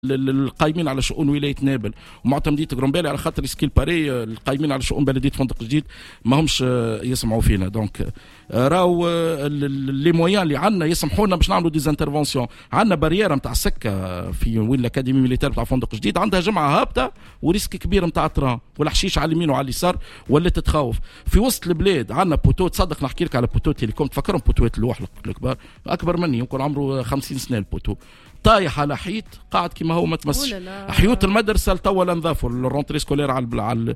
القائمين على شؤون ولايه نابل ومعتمديه غرومبالي، على خاطر سكيل باري القائمين على شؤون بلديه فندق جديد ما همش يسمعوا فينا. دونك راهو لي مويان اللي عندنا يسمحوا لنا باش نعملوا ديزانترفونسيون. عندنا باريير نتاع السكه في وين الاكاديمي ميليتير نتاع فندق جديد، عندها جمعه هابطه وريسك كبير نتاع تران والحشيش على اليمين وعلى اليسار ولا تتخوف. في وسط البلاد عندنا بوتو، تصدق نحكي لك على بوتو تيليكوم، تفكرهم بوتوات اللوح الكبار اكبر مني يمكن عمره 50 سنه البوتو، طايح على حيط قاعد كيما هو ما تمسش. حيوت المدرسه تو نظافوا الرونتري سكولير على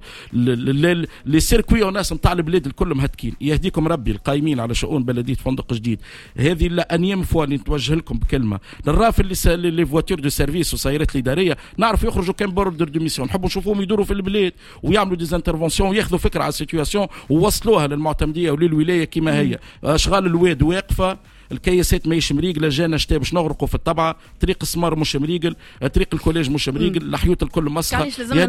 لي سيركوي وناس نتاع البلاد الكل مهتكين. يهديكم ربي القايمين على شؤون بلديه فندق جديد. هذه لا انيم فوا اللي نتوجه لكم بكلمه للرافل اللي لي فواتور دو سيرفيس وسيارات الاداريه نعرف يخرجوا كان بوردر دو ميسيون، نحبوا نشوفوهم يدوروا في البلاد ويعملوا ديزانترفونسيون وياخذوا فكره على السيتوياسيون ووصلوها للمعتمديه وللولايه كما هي. اشغال الواد واقفه، الكياسات ماهيش مريقله، جانا شتاء باش نغرقوا في الطبعه، طريق السمار مش مريقل، طريق الكوليج مش مريقل، الحيوت الكل مسخه.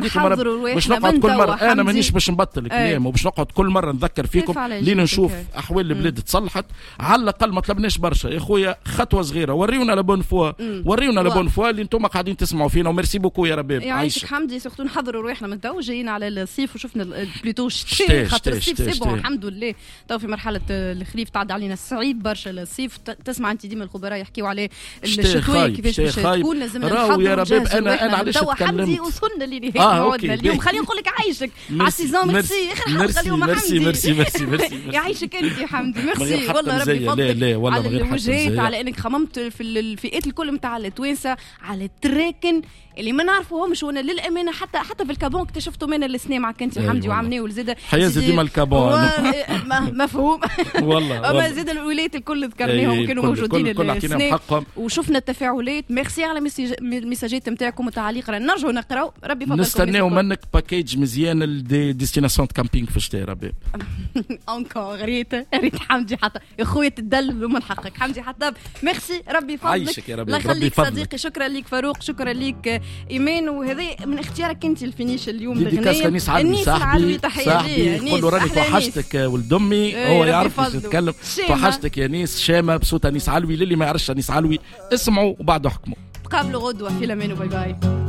باش نقعد كل مره انا مانيش باش نبطل الكلام وباش نقعد كل مره نذكر فيكم لين نشوف احوال البلاد تصلحت. على الاقل ما طلبناش برشا يا خويا، خطوه صغيره، وريونا لا بون فوا، وريونا لا بون فوا اللي انتم قاعدين تسمعوا فينا. وميرسي بوكو يا رباب. يعيشك حمدي، سورتو نحضروا رواحنا من تو جايين على الصيف وشفنا بلوتو الشتاء، خاطر الصيف سيبون الحمد لله تو في مرحله الخريف تعدى علينا صعيب برشا. الصيف تسمع انت ديما الخبراء يحكيوا عليه الشتويه كيفاش باش تكون، لازمنا نحضروا يا رباب. انا علاش تكلمت حمدي وصلنا اللي هيك موعدنا اليوم. خليني نقول لك عايشك على السيزون. ميرسي اليوم حمدي، ميرسي يعيشك انت يا حمدي. ميرسي والله ربي يفضلك على الوجهات، على انك خممت في الفئات الكل نتاع التوانسه، على التراكن اللي ما نعرفوهمش. وانا للامانه حتى في الكابون اكتشفتوا من السنه معك انت حمدي وعمناه والزاده حياه ديما الكابون مفهوم والله. اما زاد الولايات الكل ذكرناهم كانوا موجودين السنه وشفنا التفاعلات. ميرسي على الميساجات نتاعكم والتعليق، نرجعوا نقراو. ربي يفضلكم. نستناو منك باكيج مزيان لديستيناسيون كامبينغ في الشتاء ربي. انكور ريت حمدي حتى يا خويا تدلل ومن حقك حمدي حتى. ميرسي ربي يفضلك. الله يخليك صديقي. شكرا لك فاروق، شكرا لك ايمان. وهذا من اختيارك انت الفينيش اليوم الاغنيه. النيس صاحبي نقول له راني توحشتك ولد امي، هو يعرف يتكلم. توحشتك يا نيس، شامه بصوت انيس علوي. للي ما يعرفش انيس علوي اسمعوا وبعد احكموا. تقابلوا غدوه في الامان وباي باي.